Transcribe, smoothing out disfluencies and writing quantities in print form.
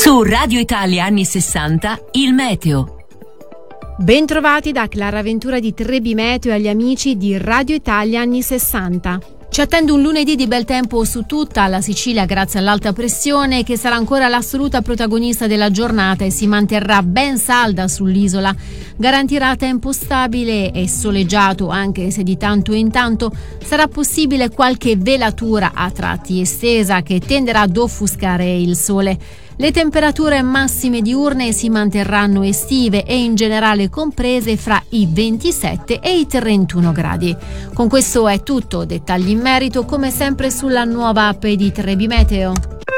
Su Radio Italia anni 60, il meteo. Bentrovati da Clara Ventura di Trebi Meteo e agli amici di Radio Italia anni 60. Ci attende un lunedì di bel tempo su tutta la Sicilia grazie all'alta pressione che sarà ancora l'assoluta protagonista della giornata e si manterrà ben salda sull'isola. Garantirà tempo stabile e soleggiato, anche se di tanto in tanto sarà possibile qualche velatura a tratti estesa che tenderà ad offuscare il sole. Le temperature massime diurne si manterranno estive e in generale comprese fra i 27 e i 31 gradi. Con questo è tutto, dettagli in merito come sempre sulla nuova app di Trebi Meteo.